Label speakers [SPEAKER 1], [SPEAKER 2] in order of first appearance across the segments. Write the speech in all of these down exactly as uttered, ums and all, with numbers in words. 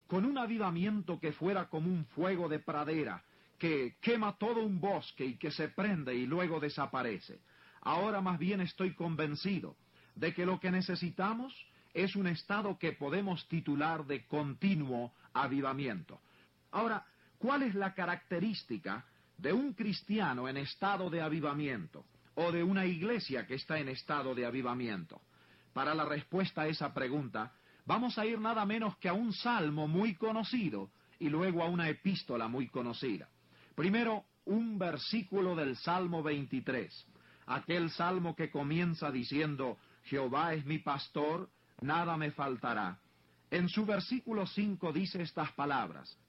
[SPEAKER 1] con un avivamiento que fuera como un fuego de pradera, que quema todo un bosque y que se prende y luego desaparece. Ahora más bien estoy convencido de que lo que necesitamos es un estado que podemos titular de continuo avivamiento. Ahora, ¿cuál es la característica de un cristiano en estado de avivamiento o de una iglesia que está en estado de avivamiento? Para la respuesta a esa pregunta, vamos a ir nada menos que a un salmo muy conocido y luego a una epístola muy conocida. Primero, un versículo del Salmo veintitrés, aquel salmo que comienza diciendo, Jehová es mi pastor, nada me faltará. En su versículo cinco dice estas palabras,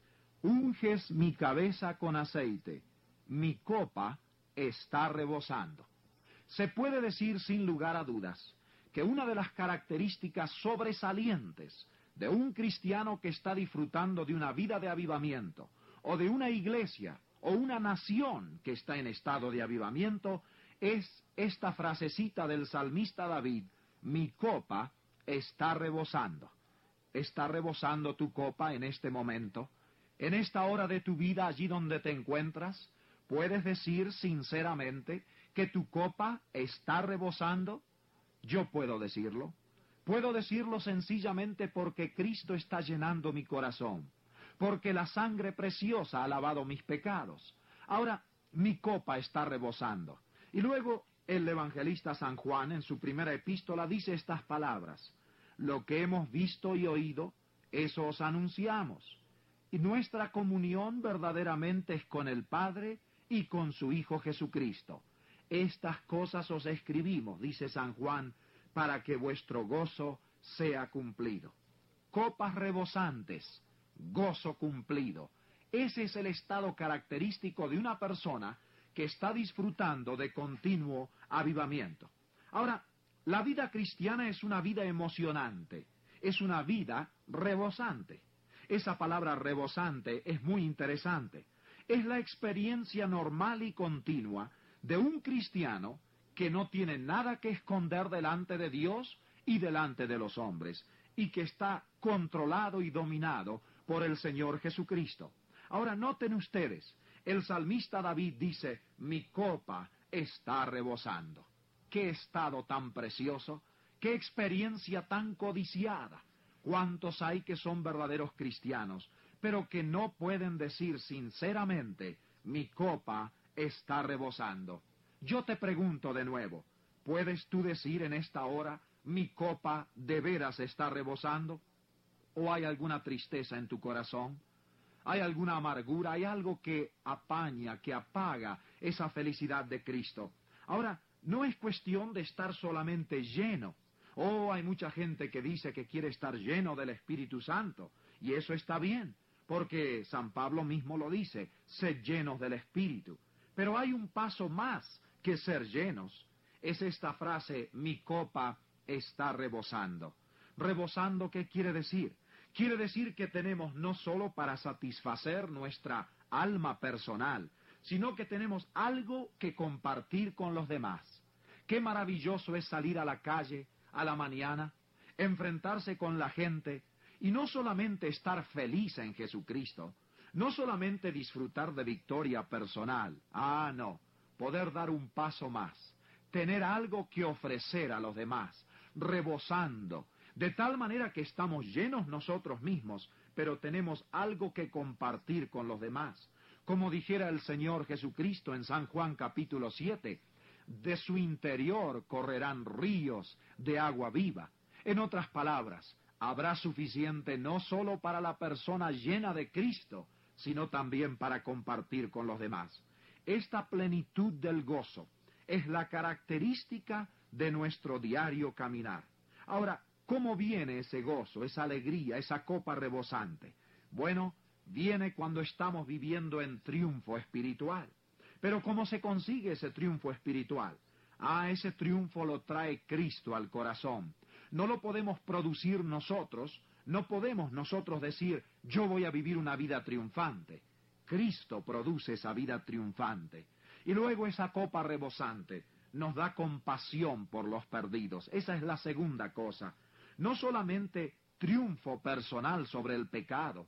[SPEAKER 1] unges mi cabeza con aceite, mi copa está rebosando. Se puede decir sin lugar a dudas que una de las características sobresalientes de un cristiano que está disfrutando de una vida de avivamiento, o de una iglesia, o una nación que está en estado de avivamiento, es esta frasecita del salmista David, mi copa está rebosando. ¿Está rebosando tu copa en este momento? En esta hora de tu vida, allí donde te encuentras, ¿puedes decir sinceramente que tu copa está rebosando? Yo puedo decirlo. Puedo decirlo sencillamente porque Cristo está llenando mi corazón, porque la sangre preciosa ha lavado mis pecados. Ahora, mi copa está rebosando. Y luego, el evangelista San Juan, en su primera epístola, dice estas palabras, lo que hemos visto y oído, eso os anunciamos. Y nuestra comunión verdaderamente es con el Padre y con su Hijo Jesucristo. Estas cosas os escribimos, dice San Juan, para que vuestro gozo sea cumplido. Copas rebosantes, gozo cumplido. Ese es el estado característico de una persona que está disfrutando de continuo avivamiento. Ahora, la vida cristiana es una vida emocionante, es una vida rebosante. Esa palabra rebosante es muy interesante. Es la experiencia normal y continua de un cristiano que no tiene nada que esconder delante de Dios y delante de los hombres, y que está controlado y dominado por el Señor Jesucristo. Ahora noten ustedes, el salmista David dice, mi copa está rebosando. ¡Qué estado tan precioso! ¡Qué experiencia tan codiciada! ¿Cuántos hay que son verdaderos cristianos, pero que no pueden decir sinceramente, mi copa está rebosando? Yo te pregunto de nuevo, ¿puedes tú decir en esta hora, mi copa de veras está rebosando? ¿O hay alguna tristeza en tu corazón? ¿Hay alguna amargura? ¿Hay algo que apaña, que apaga esa felicidad de Cristo? Ahora, no es cuestión de estar solamente lleno. Oh, hay mucha gente que dice que quiere estar lleno del Espíritu Santo, y eso está bien, porque San Pablo mismo lo dice, sed llenos del Espíritu. Pero hay un paso más que ser llenos. Es esta frase, mi copa está rebosando. ¿Rebosando qué quiere decir? Quiere decir que tenemos no solo para satisfacer nuestra alma personal, sino que tenemos algo que compartir con los demás. Qué maravilloso es salir a la calle a la mañana, enfrentarse con la gente, y no solamente estar feliz en Jesucristo, no solamente disfrutar de victoria personal, ah, no, poder dar un paso más, tener algo que ofrecer a los demás, rebosando, de tal manera que estamos llenos nosotros mismos, pero tenemos algo que compartir con los demás. Como dijera el Señor Jesucristo en San Juan capítulo siete, de su interior correrán ríos de agua viva. En otras palabras, habrá suficiente no solo para la persona llena de Cristo, sino también para compartir con los demás. Esta plenitud del gozo es la característica de nuestro diario caminar. Ahora, ¿cómo viene ese gozo, esa alegría, esa copa rebosante? Bueno, viene cuando estamos viviendo en triunfo espiritual. Pero ¿cómo se consigue ese triunfo espiritual? Ah, ese triunfo lo trae Cristo al corazón. No lo podemos producir nosotros, no podemos nosotros decir, yo voy a vivir una vida triunfante. Cristo produce esa vida triunfante. Y luego esa copa rebosante nos da compasión por los perdidos. Esa es la segunda cosa. No solamente triunfo personal sobre el pecado,